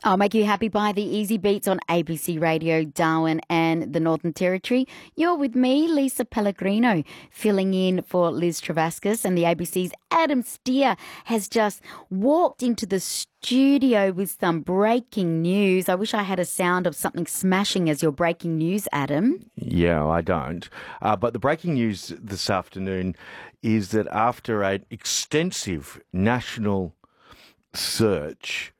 I'll make you happy by the Easy Beats on ABC Radio, Darwin and the Northern Territory. You're with me, Lisa Pellegrino, filling in for Liz Travascus, and the ABC's Adam Steer has just walked into the studio with some breaking news. I wish I had a sound of something smashing as your breaking news, Adam. Yeah, I don't. But the breaking news this afternoon is that after an extensive national search,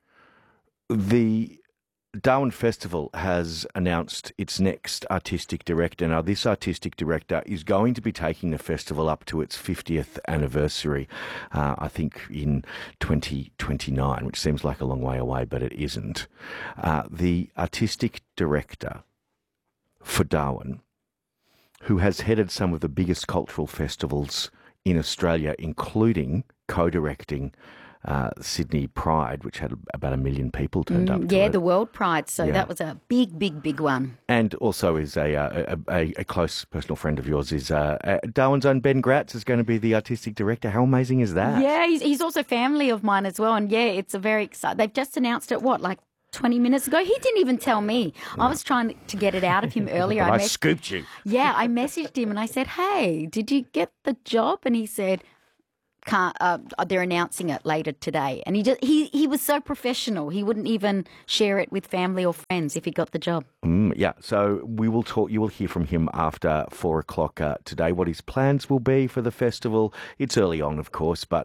the Darwin Festival has announced its next artistic director. Now, this artistic director is going to be taking the festival up to its 50th anniversary, I think in 2029, which seems like a long way away, but it isn't. The artistic director for Darwin, who has headed some of the biggest cultural festivals in Australia, including co-directing Sydney Pride, which had about 1 million people turned up to it. The World Pride. So that was a big one. And also is a close personal friend of yours is Darwin's own Ben Gratz is going to be the artistic director. How amazing is that? Yeah, he's also family of mine as well. And yeah, it's a very exciting. They've just announced it, 20 minutes ago? He didn't even tell me. I was trying to get it out of him earlier. I scooped you. Yeah, I messaged him and I said, hey, did you get the job? And he said, they're announcing it later today. And he was so professional. He wouldn't even share it with family or friends if he got the job. Yeah, so we will talk. You will hear from him after 4 o'clock today, what his plans will be for the festival. It's early on, of course, but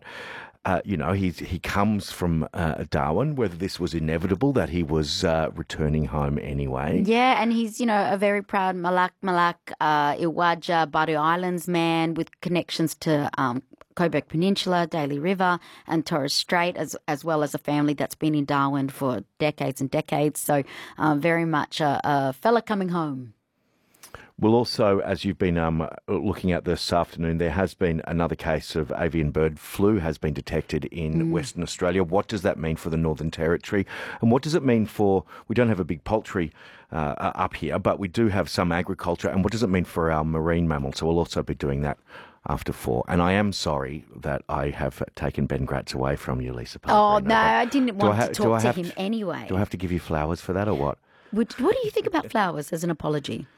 he comes from Darwin, whether this was inevitable that he was returning home anyway. Yeah, and he's, a very proud Malak, Ilwaja, Baru Islands man with connections to Coburg Peninsula, Daly River and Torres Strait, as well as a family that's been in Darwin for decades and decades. So very much a fella coming home. Well, also, as you've been looking at this afternoon, there has been another case of avian bird flu has been detected in Western Australia. What does that mean for the Northern Territory? And what does it mean we don't have a big poultry up here, but we do have some agriculture. And what does it mean for our marine mammals? So we'll also be doing that after 4. And I am sorry that I have taken Ben Gratz away from you, Lisa Pellegrino. Oh, no, I didn't want to talk to him anyway. Do I have to give you flowers for that or what? What do you think about flowers as an apology?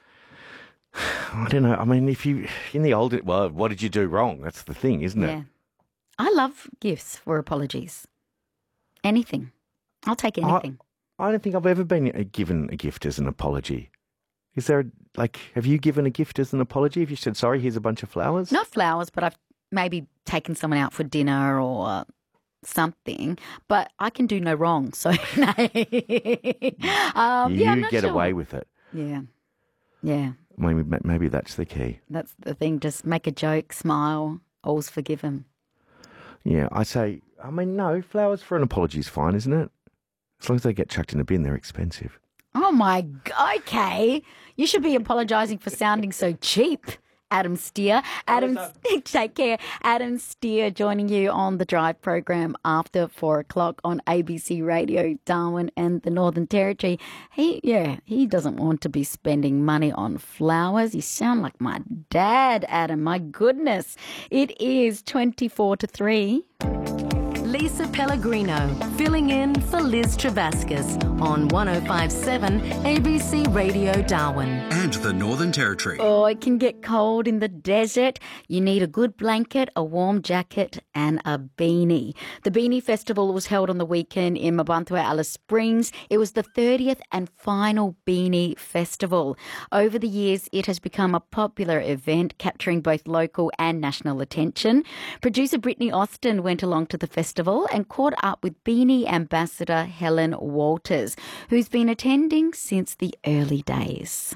I don't know. I mean, what did you do wrong? That's the thing, isn't it? Yeah. I love gifts for apologies. Anything. I'll take anything. I don't think I've ever been given a gift as an apology. Is there, have you given a gift as an apology? Have you said, sorry, here's a bunch of flowers? Not flowers, but I've maybe taken someone out for dinner or something, but I can do no wrong, so no. You get away with it. Yeah. Yeah. Maybe that's the key. That's the thing. Just make a joke, smile, all's forgiven. Yeah, no, flowers for an apology is fine, isn't it? As long as they get chucked in the bin, they're expensive. Oh, my God. Okay. You should be apologising for sounding so cheap, Adam Steer. Take care. Adam Steer joining you on the Drive program after 4 o'clock on ABC Radio, Darwin and the Northern Territory. He doesn't want to be spending money on flowers. You sound like my dad, Adam. My goodness. It is 24 to 3. Lisa Pellegrino, filling in for Liz Travascus on 105.7 ABC Radio Darwin. And the Northern Territory. Oh, it can get cold in the desert. You need a good blanket, a warm jacket and a beanie. The Beanie Festival was held on the weekend in Mparntwe, Alice Springs. It was the 30th and final Beanie Festival. Over the years, it has become a popular event, capturing both local and national attention. Producer Brittany Austin went along to the festival and caught up with Beanie Ambassador Helen Walters, who's been attending since the early days.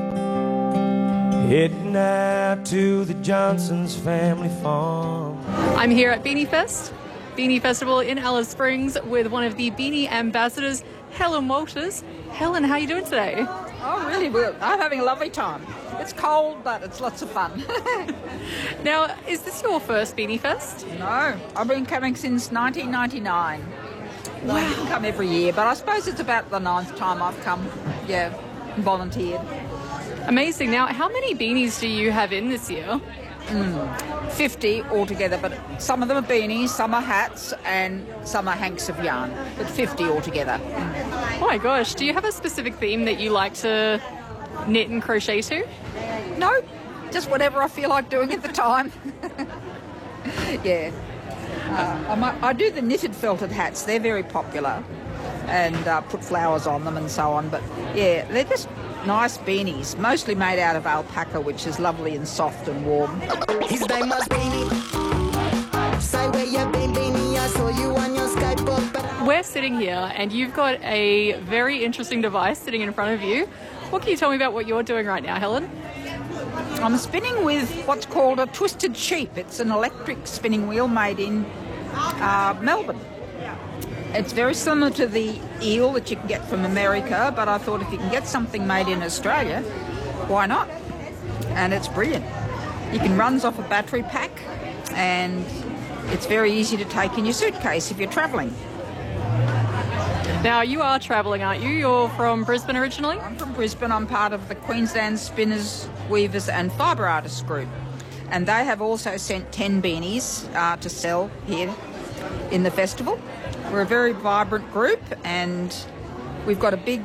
Heading out to the Johnson's family farm. I'm here at Beanie Festival in Alice Springs with one of the Beanie Ambassadors, Helen Walters. Helen, how are you doing today? Oh, really good. I'm having a lovely time. It's cold, but it's lots of fun. Now, is this your first Beanie Fest? No, I've been coming since 1999. Wow. I didn't come every year, but I suppose it's about the 9th time I've come, and volunteered. Amazing. Now, how many beanies do you have in this year? 50 altogether, but some of them are beanies, some are hats, and some are hanks of yarn, but 50 altogether. Oh my gosh, do you have a specific theme that you like to knit and crochet to? No, just whatever I feel like doing at the time. Yeah. I do the knitted felted hats. They're very popular, and put flowers on them and so on. But yeah, they're just nice beanies, mostly made out of alpaca, which is lovely and soft and warm. His name was Beanie. Say where you been, Beanie. I saw you on your Skype up. We're sitting here and you've got a very interesting device sitting in front of you. What can you tell me about what you're doing right now, Helen? I'm spinning with what's called a twisted sheep. It's an electric spinning wheel made in Melbourne. It's very similar to the eel that you can get from America, but I thought if you can get something made in Australia, why not? And it's brilliant. You can runs off a battery pack, and it's very easy to take in your suitcase if you're travelling. Now, you are travelling, aren't you? You're from Brisbane originally? I'm from Brisbane. I'm part of the Queensland Spinners, Weavers and Fibre Artists group. And they have also sent 10 beanies to sell here in the festival. We're a very vibrant group, and we've got a big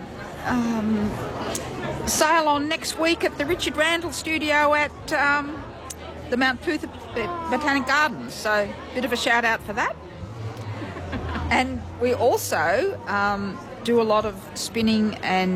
sale on next week at the Richard Randall studio at the Mount Pootha Botanic Gardens. So a bit of a shout out for that. And we also do a lot of spinning and